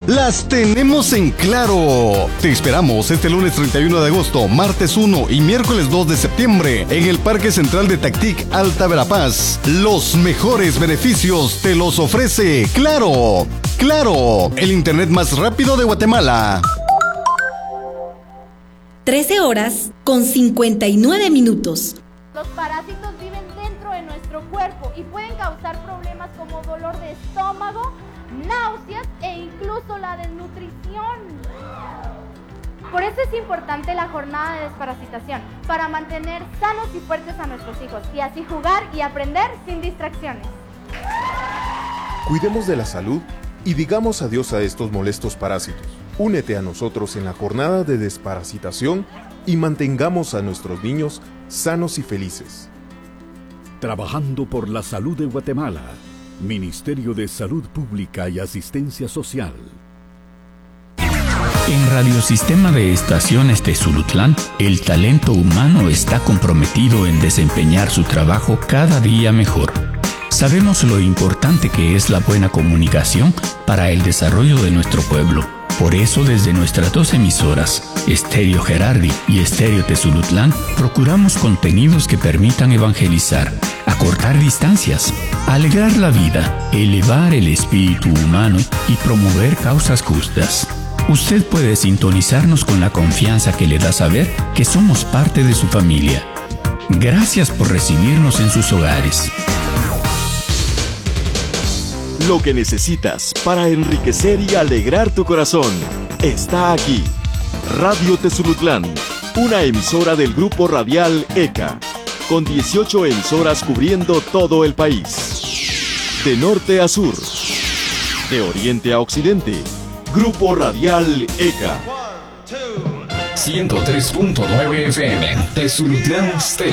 las tenemos en Claro. Te esperamos este lunes 31 de agosto, martes 1 y miércoles 2 de septiembre en el Parque Central de Tactic, Alta Verapaz. Los mejores beneficios te los ofrece Claro. Claro, el internet más rápido de Guatemala. 13 horas con 59 minutos. Los parásitos viven dentro de nuestro cuerpo y pueden causar problemas como dolor de estómago, náuseas e incluso la desnutrición. Por eso es importante la jornada de desparasitación, para mantener sanos y fuertes a nuestros hijos y así jugar y aprender sin distracciones. Cuidemos de la salud y digamos adiós a estos molestos parásitos. Únete a nosotros en la jornada de desparasitación y mantengamos a nuestros niños sanos y felices. Trabajando por la salud de Guatemala, Ministerio de Salud Pública y Asistencia Social. En Radiosistema de Estaciones Tezulutlán, el talento humano está comprometido en desempeñar su trabajo cada día mejor. Sabemos lo importante que es la buena comunicación para el desarrollo de nuestro pueblo. Por eso, desde nuestras 2 emisoras, Estéreo Gerardi y Estéreo Tezulutlán, procuramos contenidos que permitan evangelizar, acortar distancias, alegrar la vida, elevar el espíritu humano y promover causas justas. Usted puede sintonizarnos con la confianza que le da saber que somos parte de su familia. Gracias por recibirnos en sus hogares. Lo que necesitas para enriquecer y alegrar tu corazón está aquí. Radio Tezulutlán, una emisora del grupo radial ECA, con 18 emisoras cubriendo todo el país. De norte a sur, de oriente a occidente, Grupo Radial ECA. 103.9 FM, Tezulutlán.